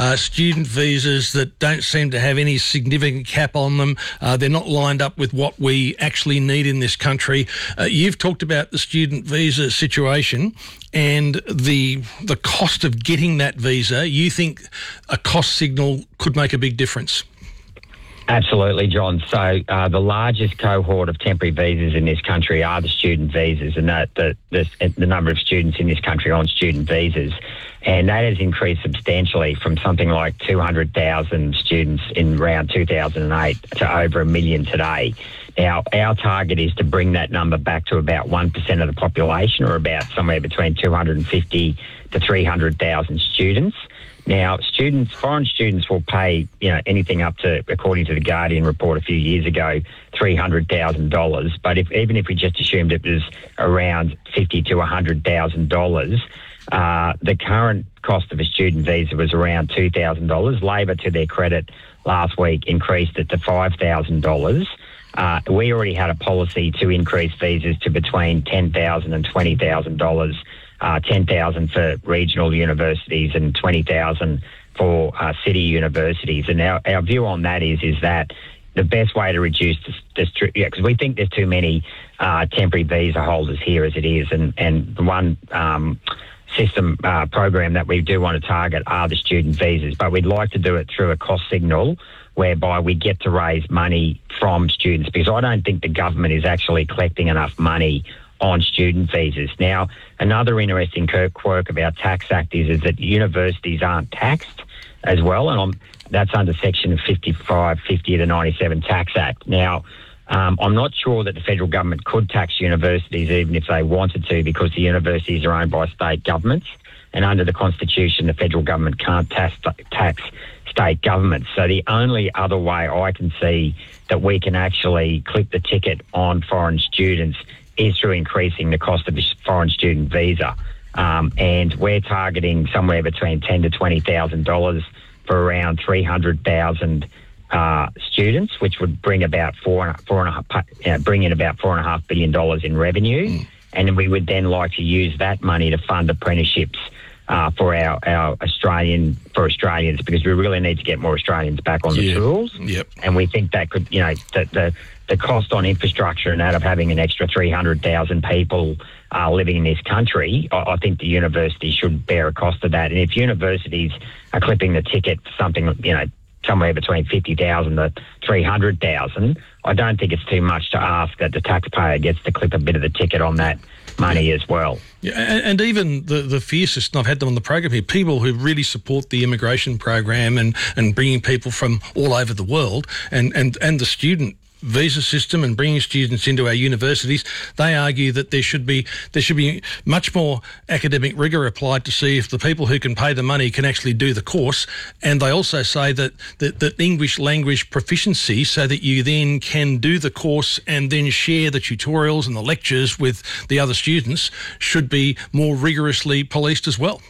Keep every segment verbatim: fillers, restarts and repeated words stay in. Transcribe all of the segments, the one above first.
uh, student visas that don't seem to have any significant cap on them. Uh, they're not lined up with what we actually need in this country. Uh, you've talked about the student visa situation and the the cost of getting that visa. You think a cost signal could make a big difference? Absolutely, John. So uh, the largest cohort of temporary visas in this country are the student visas, and that the, the the number of students in this country on student visas, and that has increased substantially from something like two hundred thousand students in around two thousand eight to over a million today. Now, our target is to bring that number back to about one percent of the population, or about somewhere between two hundred fifty to three hundred thousand students. Now, students, foreign students will pay, you know, anything up to, according to the Guardian report a few years ago, three hundred thousand dollars. But if even if we just assumed it was around fifty to one hundred thousand dollars, uh, the current cost of a student visa was around two thousand dollars. Labor, to their credit, last week increased it to five thousand dollars. Uh, we already had a policy to increase visas to between ten thousand dollars and twenty thousand dollars. Uh, ten thousand for regional universities and twenty thousand for uh, city universities. And our, our view on that is is that the best way to reduce this, this yeah, because we think there's too many uh, temporary visa holders here as it is, and and the one um, system uh, program that we do want to target are the student visas, but we'd like to do it through a cost signal whereby we get to raise money from students, because I don't think the government is actually collecting enough money on student visas. Now, another interesting quirk of our Tax Act is, is that universities aren't taxed as well, and I'm, that's under Section fifty-five fifty of the ninety-seven Tax Act. Now, um, I'm not sure that the federal government could tax universities even if they wanted to, because the universities are owned by state governments, and under the Constitution, the federal government can't tax, tax state governments. So the only other way I can see that we can actually clip the ticket on foreign students is through increasing the cost of a foreign student visa. Um, and we're targeting somewhere between ten thousand to twenty thousand dollars for around three hundred thousand uh, students, which would bring about four, four and a half, uh, bring in about four and a half billion dollars in revenue. Mm. And we would then like to use that money to fund apprenticeships uh, for our, our Australian, for Australians, because we really need to get more Australians back on the yeah. tools. Yep. And we think that could, you know, that the, the cost on infrastructure and that of having an extra three hundred thousand people uh, living in this country, I, I think the university should bear a cost of that. And if universities are clipping the ticket for something, you know, somewhere between fifty thousand to three hundred thousand, I don't think it's too much to ask that the taxpayer gets to clip a bit of the ticket on that money as well. Yeah, and, and even the, the fiercest, and I've had them on the program here, people who really support the immigration program and, and bringing people from all over the world, and, and, and the student visa system and bringing students into our universities, they argue that there should be there should be much more academic rigour applied to see if the people who can pay the money can actually do the course. And they also say that that, that English language proficiency, so that you then can do the course and then share the tutorials and the lectures with the other students, should be more rigorously policed as well.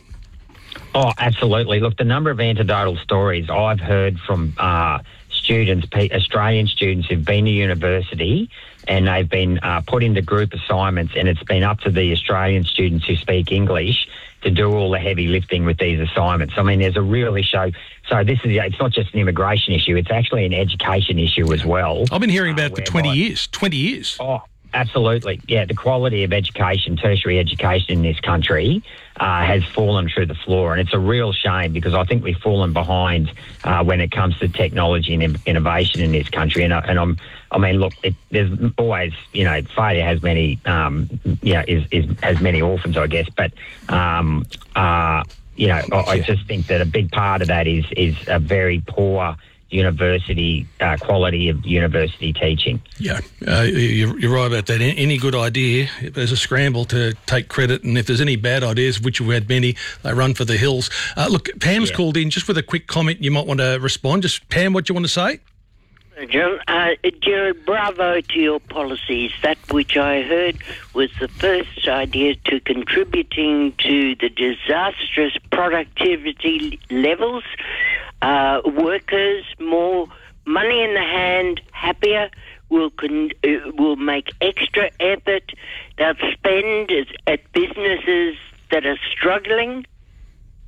Oh, absolutely. Look, the number of anecdotal stories I've heard from uh, students, Australian students who've been to university, and they've been uh, put into group assignments, and it's been up to the Australian students who speak English to do all the heavy lifting with these assignments. I mean, there's a real issue. So this is, it's not just an immigration issue, it's actually an education issue as well. I've been hearing about uh, it for twenty years. twenty years. Oh, absolutely. Yeah, the quality of education, tertiary education in this country uh, has fallen through the floor, and it's a real shame, because I think we've fallen behind uh, when it comes to technology and innovation in this country. And, I, and I'm, I mean, look, it, there's always, you know, failure has many, um, you know, is, is has many orphans, I guess. But um, uh, you know, I, I just think that a big part of that is is a very poor university uh, quality of university teaching. Yeah, uh, you're, you're right about that. Any good idea, there's a scramble to take credit, and if there's any bad ideas, which we've had many, they run for the hills. Uh, look, Pam's yeah. called in just with a quick comment. You might want to respond. Just Pam, what do you want to say? John, uh, Jared, bravo to your policies. That which I heard was the first idea to contributing to the disastrous productivity levels. Uh, workers, more money in the hand, happier, will con- uh, will make extra effort. They'll spend as, at businesses that are struggling.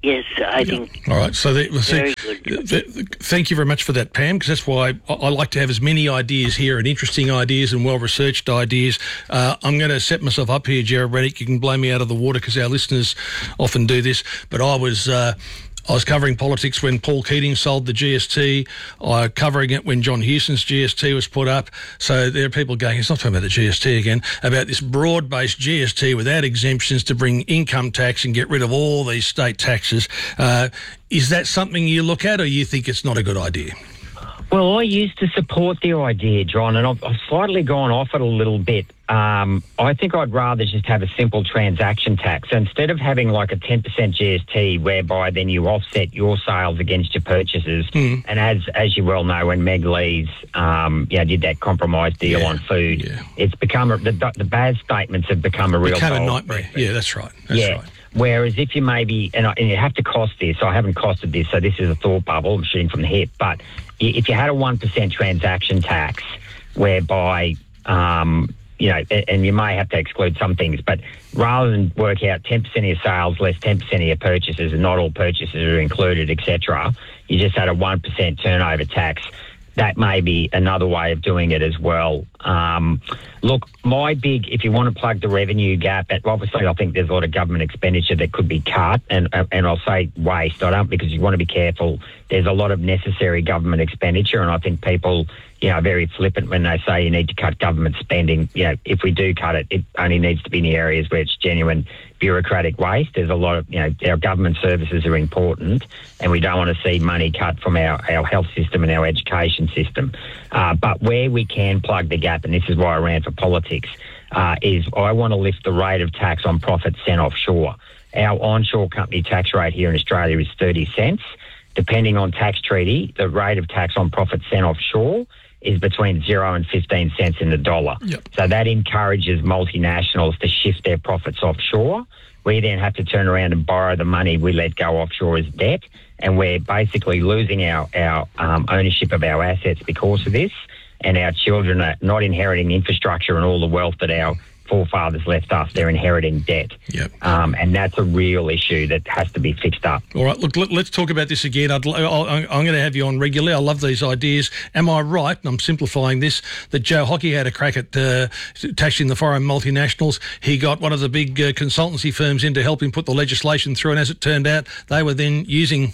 Yes, I Yeah. think. All right. So, the, well, see, Very good. the- the- thank you very much for that, Pam, because that's why I, I like to have as many ideas here and interesting ideas and well-researched ideas. Uh, I'm going to set myself up here, Jared Reddick. You can blow me out of the water because our listeners often do this. But I was... Uh, I was covering politics when Paul Keating sold the G S T, uh, covering it when John Hewson's G S T was put up. So there are people going, it's not talking about the G S T again, about this broad-based G S T without exemptions to bring income tax and get rid of all these state taxes. Uh, is that something you look at, or you think it's not a good idea? Well, I used to support the idea, John, and I've, I've slightly gone off it a little bit. Um, I think I'd rather just have a simple transaction tax. So instead of having like a ten percent G S T whereby then you offset your sales against your purchases, mm. and as as you well know, when Meg Lees um, you know, did that compromise deal yeah, on food, yeah. it's become a, the, the bad statements have become a real become a nightmare. Yeah, that's right. That's yeah. right. Whereas if you maybe, and, I, and you have to cost this, I haven't costed this, so this is a thought bubble, I'm shooting from the hip, but if you had a one percent transaction tax whereby, um, you know, and, and you may have to exclude some things, but rather than work out ten percent of your sales less ten percent of your purchases, and not all purchases are included, et cetera, you just had a one percent turnover tax. That may be another way of doing it as well. Um, look, my big, if you want to plug the revenue gap, obviously I think there's a lot of government expenditure that could be cut, and and I'll say waste, I don't, because you want to be careful. There's a lot of necessary government expenditure, and I think people, you know, are very flippant when they say you need to cut government spending. You know, if we do cut it, it only needs to be in the areas where it's genuine bureaucratic waste. There's a lot of, you know, our government services are important, and we don't want to see money cut from our, our health system and our education system. Uh, but where we can plug the gap, and this is why I ran for politics, uh, is I want to lift the rate of tax on profits sent offshore. Our onshore company tax rate here in Australia is thirty cents. Depending on tax treaty, the rate of tax on profits sent offshore is between zero and fifteen cents in the dollar. Yep. So that encourages multinationals to shift their profits offshore. We then have to turn around and borrow the money we let go offshore as debt, and we're basically losing our, our um, ownership of our assets because of this, and our children are not inheriting infrastructure and all the wealth that our forefathers left us. They're inheriting debt. Yep. Um, and that's a real issue that has to be fixed up. All right, look, let, let's talk about this again. I'd, I'll, I'm going to have you on regularly. I love these ideas. Am I right, and I'm simplifying this, that Joe Hockey had a crack at uh, taxing the foreign multinationals? He got one of the big uh, consultancy firms in to help him put the legislation through, and as it turned out, they were then using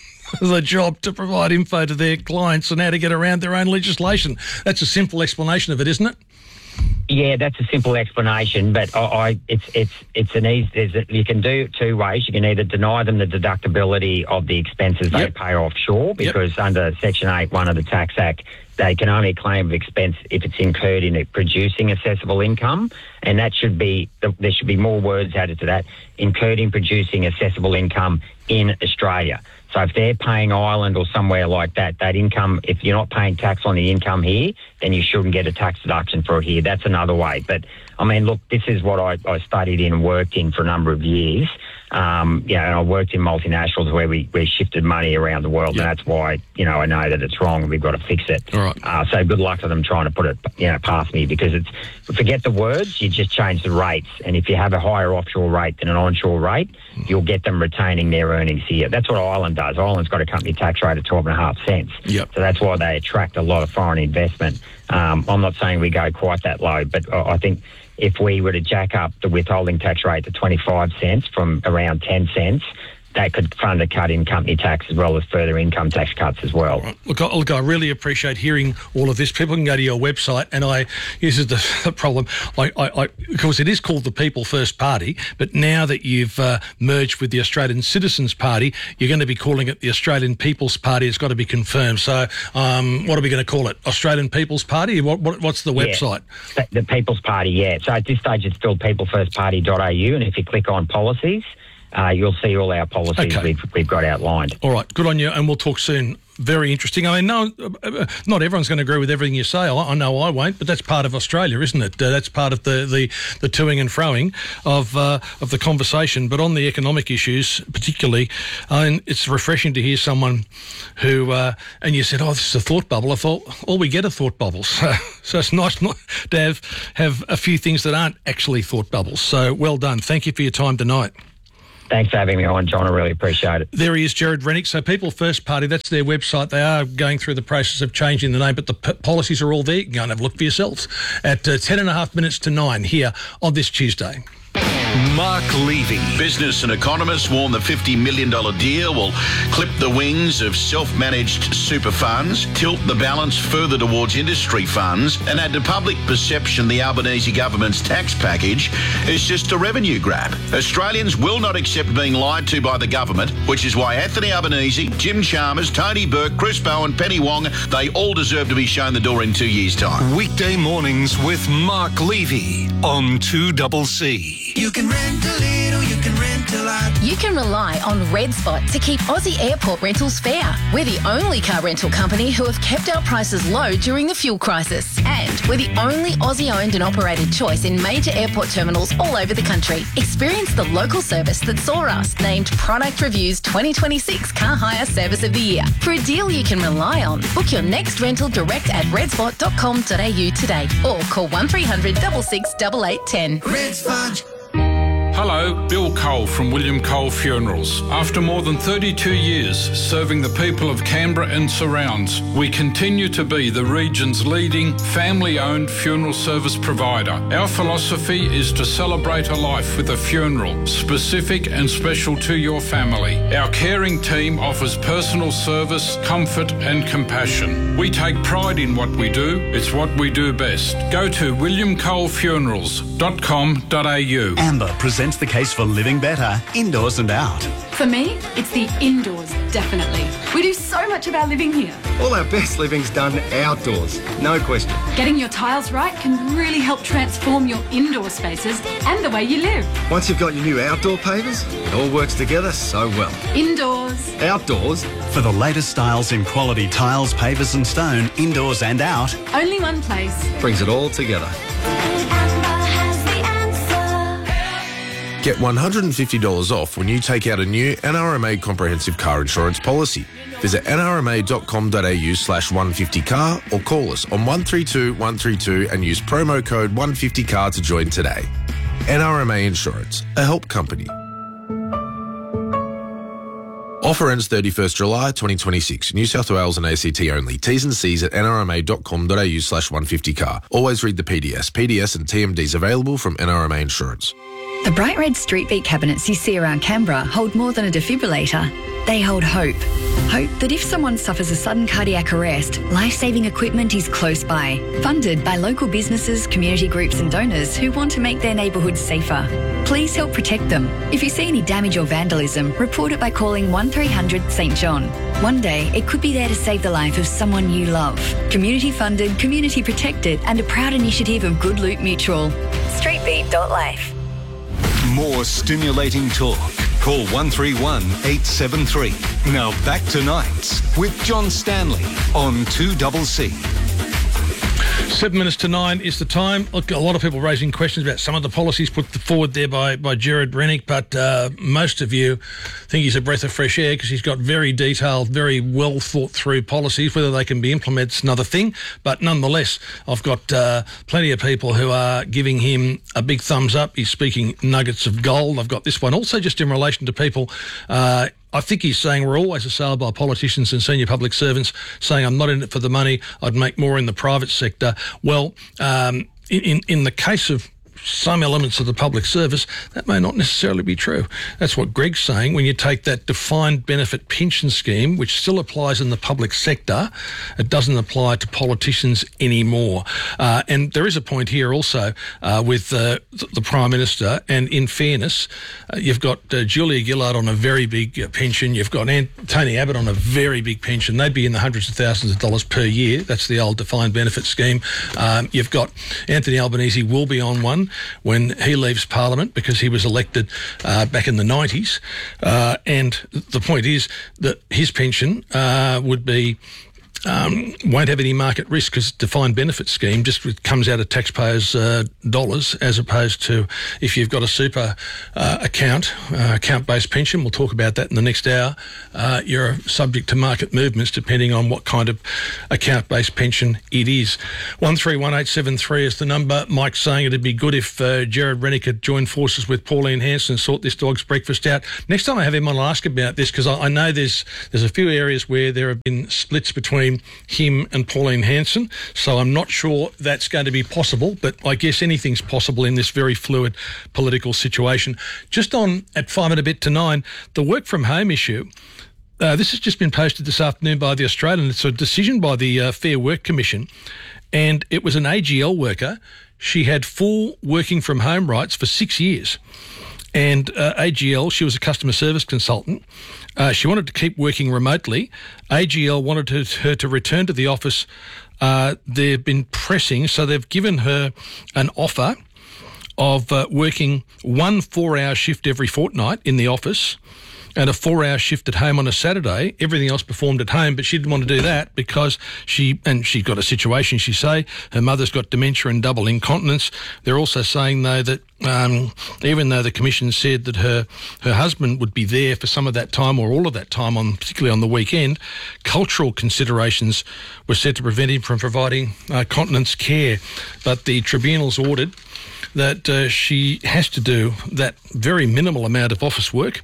the job to provide info to their clients on how to get around their own legislation. That's a simple explanation of it, isn't it? Yeah, that's a simple explanation, but I, I it's it's it's an easy. There's a, you can do it two ways. You can either deny them the deductibility of the expenses they yep. pay offshore, because yep. under Section eight one of the Tax Act, they can only claim expense if it's incurred in it producing assessable income, and that should be there should be more words added to that. Incurred in producing assessable income in Australia. So if they're paying Ireland or somewhere like that, that income, if you're not paying tax on the income here, then you shouldn't get a tax deduction for it here. That's another way. But, I mean, look, this is what I, I studied in and worked in for a number of years. Um, you know, and I worked in multinationals where we, we shifted money around the world, yep. and that's why, you know, I know that it's wrong and we've got to fix it. All right. Uh, so good luck to them trying to put it, you know, past me, because it's, forget the words, you just change the rates. And if you have a higher offshore rate than an onshore rate, you'll get them retaining their earnings here. That's what Ireland does. Ireland's got a company tax rate of twelve and a half cents. Yep. So that's why they attract a lot of foreign investment. Um, I'm not saying we go quite that low, but I think if we were to jack up the withholding tax rate to twenty-five cents from around ten cents, that could fund a cut in company tax as well as further income tax cuts as well. Right. Look, I, look, I really appreciate hearing all of this. People can go to your website, and I, this is the, the problem. I, I, I, of course, it is called the People First Party, but now that you've uh, merged with the Australian Citizens Party, you're going to be calling it the Australian People's Party. It's got to be confirmed. So um, what are we going to call it? Australian People's Party? What, what, what's the website? Yeah, the People's Party, yeah. So at this stage, it's still people first party dot a u, and if you click on policies, Uh, you'll see all our policies okay. we've, we've got outlined. All right, good on you, and we'll talk soon. Very interesting. I mean, no, not everyone's going to agree with everything you say. I, I know I won't, but that's part of Australia, isn't it? Uh, that's part of the, the, the toing and froing of uh, of the conversation. But on the economic issues, particularly, I mean, it's refreshing to hear someone who, uh, and you said, oh, this is a thought bubble. I thought, all we get are thought bubbles. So, so it's nice not to have, have a few things that aren't actually thought bubbles. So well done. Thank you for your time tonight. Thanks for having me on, John. I really appreciate it. There he is, Gerard Rennick. So People First Party, that's their website. They are going through the process of changing the name, but the p- policies are all there. You can go and have a look for yourselves at uh, ten and a half minutes to nine here on this Tuesday. Mark Levy. Business and economists warn the fifty million dollars deal will clip the wings of self-managed super funds, tilt the balance further towards industry funds, and add to public perception the Albanese government's tax package is just a revenue grab. Australians will not accept being lied to by the government, which is why Anthony Albanese, Jim Chalmers, Tony Burke, Chris Bowen, Penny Wong, they all deserve to be shown the door in two years' time. Weekday mornings with Mark Levy on two C C. You can rent a little, you can rent a lot. You can rely on Red Spot to keep Aussie airport rentals fair. We're the only car rental company who have kept our prices low during the fuel crisis. And we're the only Aussie-owned and operated choice in major airport terminals all over the country. Experience the local service that saw us named Product Review's twenty twenty-six Car Hire Service of the Year. For a deal you can rely on, book your next rental direct at redspot dot com dot a u today or call one three hundred six six eight eight one zero. Red Spot. Hello, Bill Cole from William Cole Funerals. After more than thirty-two years serving the people of Canberra and surrounds, we continue to be the region's leading family-owned funeral service provider. Our philosophy is to celebrate a life with a funeral, specific and special to your family. Our caring team offers personal service, comfort and compassion. We take pride in what we do. It's what we do best. Go to william cole funerals dot com dot a u. Amber presents the case for living better, indoors and out. For me, it's the indoors, definitely. We do so much of our living here. All our best living's done outdoors, no question. Getting your tiles right can really help transform your indoor spaces and the way you live. Once you've got your new outdoor pavers, it all works together so well. Indoors. Outdoors. For the latest styles in quality tiles, pavers and stone, indoors and out. Only one place. Brings it all together. Get one hundred fifty dollars off when you take out a new N R M A comprehensive car insurance policy. Visit n r m a dot com dot a u slash one fifty car or call us on one three two one three two and use promo code one fifty car to join today. N R M A Insurance, a help company. Offer ends thirty-first July twenty twenty-six. New South Wales and A C T only. T's and C's at n r m a dot com dot a u slash one fifty car. Always read the P D S. P D S and T M Ds available from N R M A Insurance. The bright red street beat cabinets you see around Canberra hold more than a defibrillator. They hold hope. Hope that if someone suffers a sudden cardiac arrest, life-saving equipment is close by. Funded by local businesses, community groups and donors who want to make their neighbourhoods safer. Please help protect them. If you see any damage or vandalism, report it by calling one three hundred St John. One day, it could be there to save the life of someone you love. Community funded, community protected and a proud initiative of Good Loot Mutual. streetbeat dot life. More stimulating talk. Call one three one eight seven three. Now back to Nights with John Stanley on two C C. Seven minutes to nine is the time. Look, a lot of people raising questions about some of the policies put forward there by, by Gerard Rennick, but uh, most of you think he's a breath of fresh air because he's got very detailed, very well thought through policies. Whether they can be implemented is another thing, but nonetheless, I've got uh, plenty of people who are giving him a big thumbs up. He's speaking nuggets of gold. I've got this one also just in relation to people uh, I think he's saying we're always assailed by politicians and senior public servants saying I'm not in it for the money, I'd make more in the private sector. Well, um, in, in the case of some elements of the public service, that may not necessarily be true. That's what Greg's saying. When you take that defined benefit pension scheme, which still applies in the public sector, it doesn't apply to politicians anymore. Uh, and there is a point here also uh, with uh, the Prime Minister, and in fairness, uh, you've got uh, Julia Gillard on a very big uh, pension, you've got Ant- Tony Abbott on a very big pension. They'd be in the hundreds of thousands of dollars per year. That's the old defined benefit scheme. Um, you've got Anthony Albanese will be on one when he leaves Parliament because he was elected uh, back in the nineties. Uh, and the point is that his pension uh, would be um, won't have any market risk because defined benefit scheme just comes out of taxpayers' uh, dollars, as opposed to if you've got a super uh, account, uh, account-based pension. We'll talk about that in the next hour. Uh, you're subject to market movements depending on what kind of account-based pension it is. one three one eight seven three is the number. Mike's saying it'd be good if uh, Gerard Rennick could join forces with Pauline Hanson and sort this dog's breakfast out. Next time I have him on, I'll ask about this, because I, I know there's there's a few areas where there have been splits between him and Pauline Hanson, so I'm not sure that's going to be possible, but I guess anything's possible in this very fluid political situation. Just on at five and a bit to nine, the work from home issue. Uh, this has just been posted this afternoon by The Australian. It's a decision by the uh, Fair Work Commission, and it was an A G L worker. She had full working from home rights for six years. And uh, A G L, she was a customer service consultant. Uh, she wanted to keep working remotely. A G L wanted her, her to return to the office. Uh, they've been pressing, so they've given her an offer of uh, working one four-hour shift every fortnight in the office and a four-hour shift at home on a Saturday. Everything else performed at home, but she didn't want to do that because she, and she's got a situation, she say, her mother's got dementia and double incontinence. They're also saying, though, that um, even though the Commission said that her, her husband would be there for some of that time or all of that time, on particularly on the weekend, cultural considerations were said to prevent him from providing uh, continence care. But the tribunals ordered that uh, she has to do that very minimal amount of office work,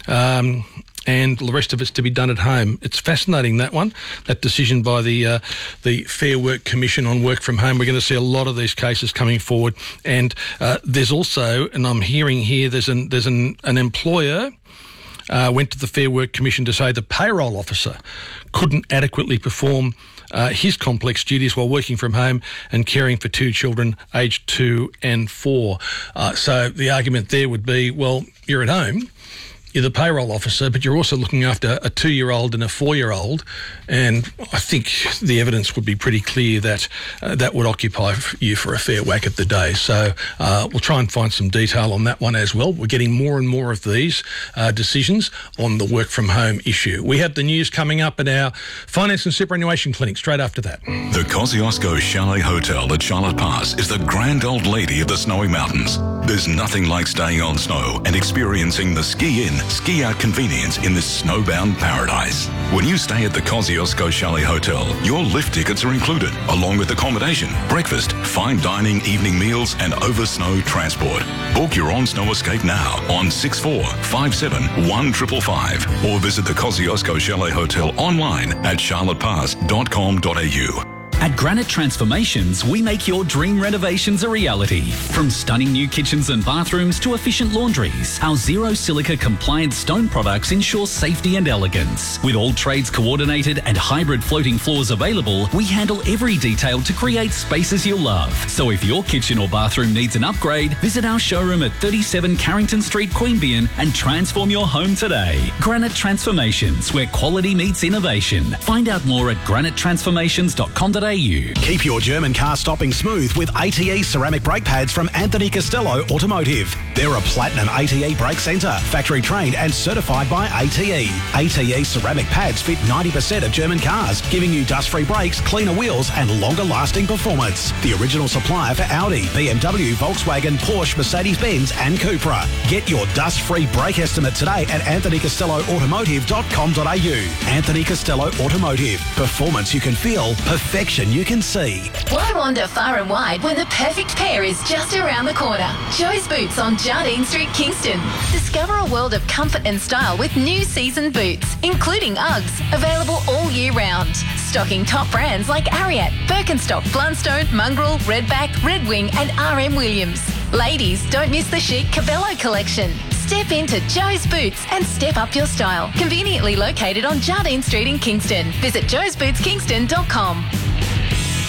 um, and the rest of it's to be done at home. It's fascinating, that one, that decision by the uh, the Fair Work Commission on work from home. We're going to see a lot of these cases coming forward. And uh, there's also, and I'm hearing here, there's an, there's an, an employer uh, went to the Fair Work Commission to say the payroll officer couldn't adequately perform Uh, his complex duties while working from home and caring for two children aged two and four. Uh, so the argument there would be, well, you're at home, you're the payroll officer, but you're also looking after a two-year-old and a four-year-old, and I think the evidence would be pretty clear that uh, that would occupy you for a fair whack at the day. So uh, we'll try and find some detail on that one as well. We're getting more and more of these uh, decisions on the work-from-home issue. We have the news coming up at our Finance and Superannuation Clinic straight after that. The Kosciuszko Chalet Hotel at Charlotte Pass is the grand old lady of the snowy mountains. There's nothing like staying on snow and experiencing the ski-in, ski-out convenience in this snowbound paradise. When you stay at the Kosciuszko Chalet Hotel, your lift tickets are included, along with accommodation, breakfast, fine dining, evening meals, and over-snow transport. Book your on-snow escape now on six four five seven one five five five or visit the Kosciuszko Chalet Hotel online at charlotte pass dot com dot a u. At Granite Transformations, we make your dream renovations a reality. From stunning new kitchens and bathrooms to efficient laundries, our zero silica compliant stone products ensure safety and elegance. With all trades coordinated and hybrid floating floors available, we handle every detail to create spaces you'll love. So if your kitchen or bathroom needs an upgrade, visit our showroom at thirty-seven Carrington Street, Queanbeyan, and transform your home today. Granite Transformations, where quality meets innovation. Find out more at granite transformations dot com dot a u. Keep your German car stopping smooth with A T E ceramic brake pads from Anthony Costello Automotive. They're a platinum A T E brake centre, factory trained and certified by A T E. A T E ceramic pads fit ninety percent of German cars, giving you dust-free brakes, cleaner wheels and longer-lasting performance. The original supplier for Audi, B M W, Volkswagen, Porsche, Mercedes-Benz and Cupra. Get your dust-free brake estimate today at anthony costello automotive dot com dot a u. Anthony Costello Automotive. Performance you can feel, perfection you can see. Why wander far and wide when the perfect pair is just around the corner? Joe's Boots on Jardine Street, Kingston. Discover a world of comfort and style with new season boots, including Uggs, available all year round. Stocking top brands like Ariat, Birkenstock, Blundstone, Mongrel, Redback, Red Wing and R M Williams. Ladies, don't miss the chic Cabello collection. Step into Joe's Boots and step up your style. Conveniently located on Jardine Street in Kingston. Visit joes boots kingston dot com.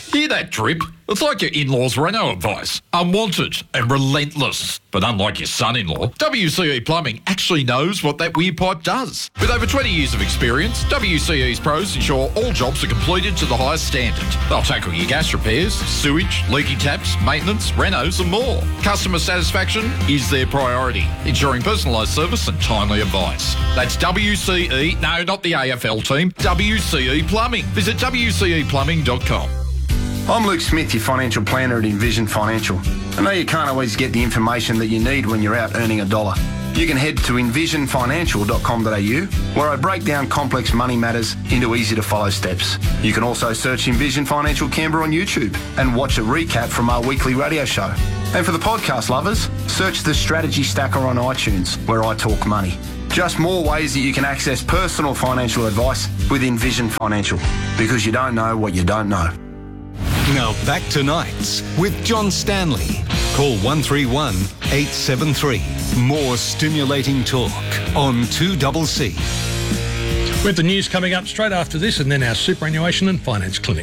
Hear that drip? It's like your in-laws' Renault advice. Unwanted and relentless. But unlike your son-in-law, W C E Plumbing actually knows what that weird pipe does. With over twenty years of experience, W C E's pros ensure all jobs are completed to the highest standard. They'll tackle your gas repairs, sewage, leaky taps, maintenance, renos and more. Customer satisfaction is their priority, ensuring personalised service and timely advice. That's W C E, no, not the A F L team, W C E Plumbing. Visit W C E plumbing dot com. I'm Luke Smith, your financial planner at Envision Financial. I know you can't always get the information that you need when you're out earning a dollar. You can head to envision financial dot com dot a u, where I break down complex money matters into easy-to-follow steps. You can also search Envision Financial Canberra on YouTube and watch a recap from our weekly radio show. And for the podcast lovers, search the Strategy Stacker on iTunes, where I talk money. Just more ways that you can access personal financial advice with Envision Financial, because you don't know what you don't know. Now back to Nights with John Stanley. Call one three one, eight seven three. More stimulating talk on two C C. With the news coming up straight after this, and then our superannuation and finance clinic.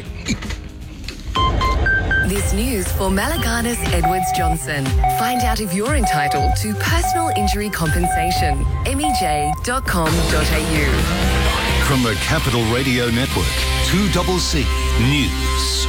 This news for Malagana's Edwards Johnson. Find out if you're entitled to personal injury compensation. M E J dot com dot a u. From the Capital Radio Network, two C C News.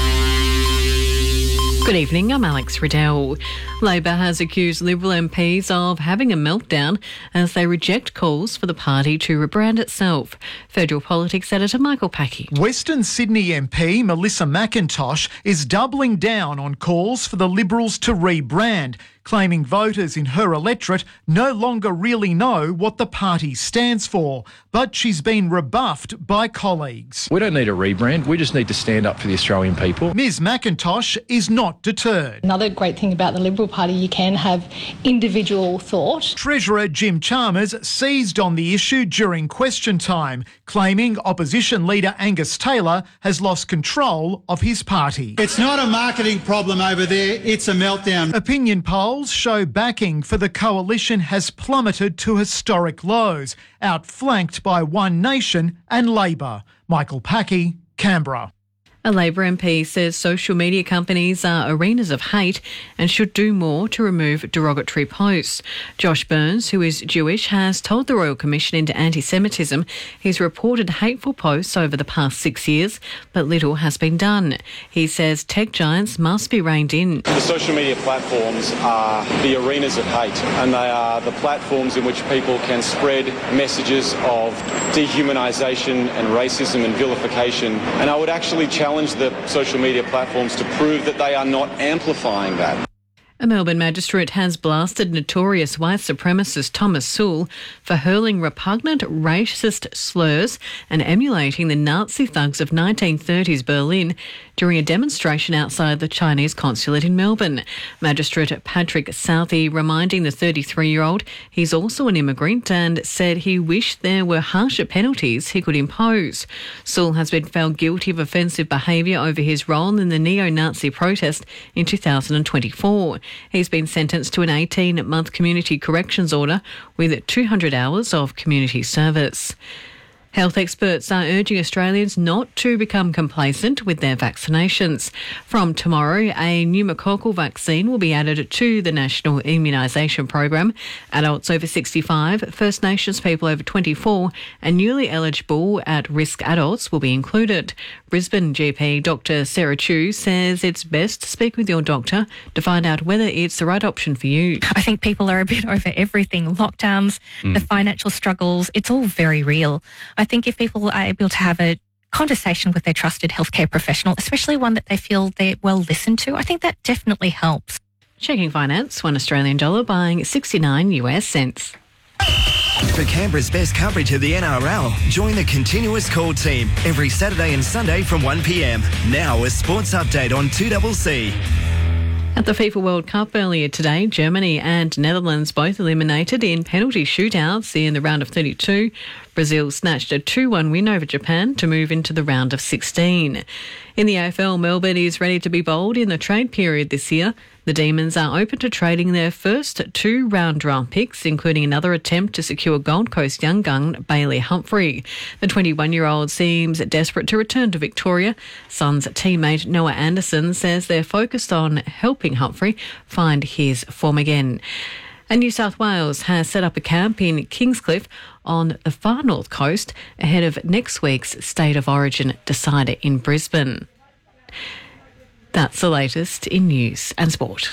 Good evening, I'm Alex Riddell. Labor has accused Liberal M Ps of having a meltdown as they reject calls for the party to rebrand itself. Federal Politics Editor Michael Packey. Western Sydney M P Melissa McIntosh is doubling down on calls for the Liberals to rebrand, claiming voters in her electorate no longer really know what the party stands for. But she's been rebuffed by colleagues. We don't need a rebrand, we just need to stand up for the Australian people. Ms McIntosh is not deterred. Another great thing about the Liberal Party, you can have individual thought. Treasurer Jim Chalmers seized on the issue during question time, claiming opposition leader Angus Taylor has lost control of his party. It's not a marketing problem over there, it's a meltdown. Opinion polls show backing for the coalition has plummeted to historic lows, outflanked by One Nation and Labor. Michael Packey, Canberra. A Labor M P says social media companies are arenas of hate and should do more to remove derogatory posts. Josh Burns, who is Jewish, has told the Royal Commission into Anti-Semitism he's reported hateful posts over the past six years, but little has been done. He says tech giants must be reined in. The social media platforms are the arenas of hate, and they are the platforms in which people can spread messages of dehumanisation and racism and vilification. And I would actually challenge the social media platforms to prove that they are not amplifying that. A Melbourne magistrate has blasted notorious white supremacist Thomas Sewell for hurling repugnant racist slurs and emulating the Nazi thugs of nineteen thirties Berlin during a demonstration outside the Chinese consulate in Melbourne. Magistrate Patrick Southey reminding the thirty-three-year-old he's also an immigrant and said he wished there were harsher penalties he could impose. Sewell has been found guilty of offensive behaviour over his role in the neo-Nazi protest in two thousand twenty-four. He's been sentenced to an eighteen-month community corrections order with two hundred hours of community service. Health experts are urging Australians not to become complacent with their vaccinations. From tomorrow, a pneumococcal vaccine will be added to the National Immunisation Program. Adults over sixty-five, First Nations people over twenty-four and newly eligible at-risk adults will be included. Brisbane G P Doctor Sarah Chu says it's best to speak with your doctor to find out whether it's the right option for you. I think people are a bit over everything. Lockdowns, mm. the financial struggles, it's all very real. I think if people are able to have a conversation with their trusted healthcare professional, especially one that they feel they're well listened to, I think that definitely helps. Checking finance, one Australian dollar buying sixty-nine US cents. For Canberra's best coverage of the N R L, join the Continuous Call team every Saturday and Sunday from one p m. Now a sports update on two C C. At the FIFA World Cup earlier today, Germany and Netherlands both eliminated in penalty shootouts in the round of thirty-two. Brazil snatched a two one win over Japan to move into the round of sixteen. In the A F L, Melbourne is ready to be bold in the trade period this year. The Demons are open to trading their first two round-round picks, including another attempt to secure Gold Coast young gun Bailey Humphrey. The twenty-one-year-old seems desperate to return to Victoria. Suns teammate Noah Anderson says they're focused on helping Humphrey find his form again. And New South Wales has set up a camp in Kingscliff on the far north coast ahead of next week's State of Origin decider in Brisbane. That's the latest in news and sport.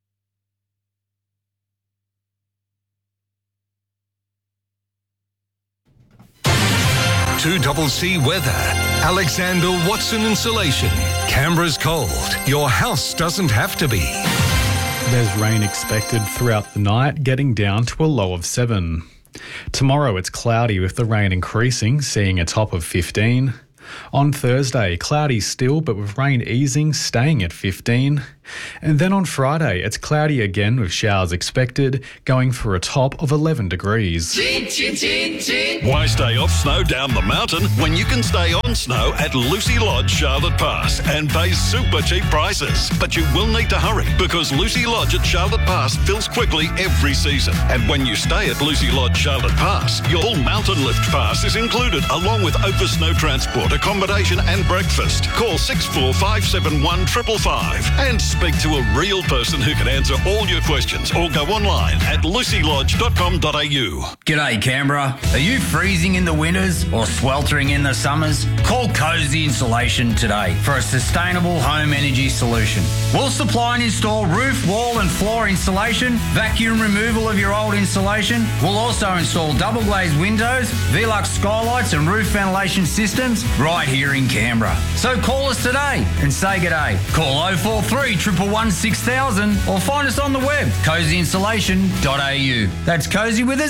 two C C weather. Alexander Watson Insulation. Canberra's cold. Your house doesn't have to be. There's rain expected throughout the night, getting down to a low of seven. Tomorrow it's cloudy with the rain increasing, seeing a top of fifteen. On Thursday, cloudy still, but with rain easing, staying at fifteen. And then on Friday, it's cloudy again with showers expected, going for a top of eleven degrees. Chin, chin, chin, chin. Why stay off snow down the mountain when you can stay on snow at Lucy Lodge, Charlotte Pass and pay super cheap prices? But you will need to hurry because Lucy Lodge at Charlotte Pass fills quickly every season. And when you stay at Lucy Lodge, Charlotte Pass, your full mountain lift pass is included along with Opa Snow transport, accommodation and breakfast. Call six four five seven one five five five and speak to a real person who can answer all your questions or go online at lucy lodge dot com dot a u. G'day Canberra. Are you freezing in the winters or sweltering in the summers? Call Cozy Insulation today for a sustainable home energy solution. We'll supply and install roof, wall and floor insulation, vacuum removal of your old insulation. We'll also install double glazed windows, Velux skylights and roof ventilation systems right here in Canberra. So call us today and say g'day. Call oh four three, one one one, six thousand or find us on the web, cozy insulation dot a u. That's cozy with a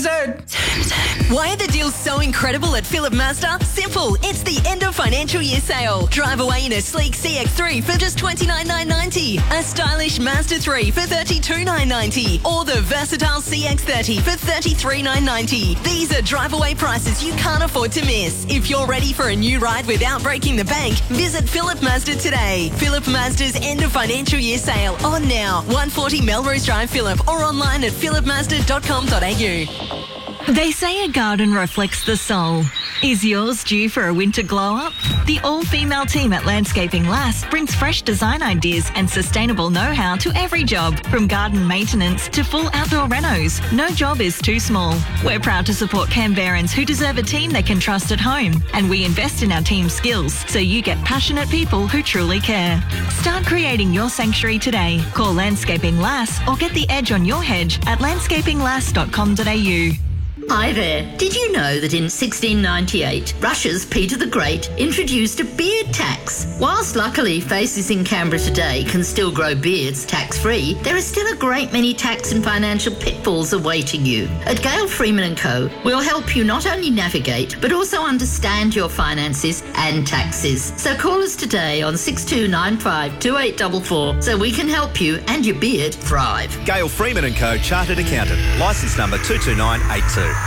Z. Why are the deals so incredible at Phillip Mazda? Simple. It's the end of financial year sale. Drive away in a sleek C X three for just twenty-nine thousand nine hundred ninety dollars, a stylish Mazda three for thirty-two thousand nine hundred ninety dollars, or the versatile C X thirty for thirty-three thousand nine hundred ninety dollars. These are drive away prices you can't afford to miss. If you're ready for a new ride without breaking the bank, visit Phillip Mazda today. Phillip Mazda's end of financial year sale on now. one forty Melrose Drive, Phillip, or online at phillip mazda dot com dot a u. They say a garden reflects the soul. Is yours due for a winter glow-up? The all-female team at Landscaping Lass brings fresh design ideas and sustainable know-how to every job, from garden maintenance to full outdoor renos. No job is too small. We're proud to support Canberrans who deserve a team they can trust at home, and we invest in our team's skills so you get passionate people who truly care. Start creating your sanctuary today. Call Landscaping Lass or get the edge on your hedge at landscaping lass dot com dot a u. Hi there. Did you know that in sixteen ninety-eight, Russia's Peter the Great introduced a beard tax? Whilst luckily faces in Canberra today can still grow beards tax-free, there are still a great many tax and financial pitfalls awaiting you. At Gale Freeman and Co, we'll help you not only navigate, but also understand your finances and taxes. So call us today on six two nine five, two eight four four so we can help you and your beard thrive. Gale Freeman and Co, Chartered Accountant, licence number two two nine eight two.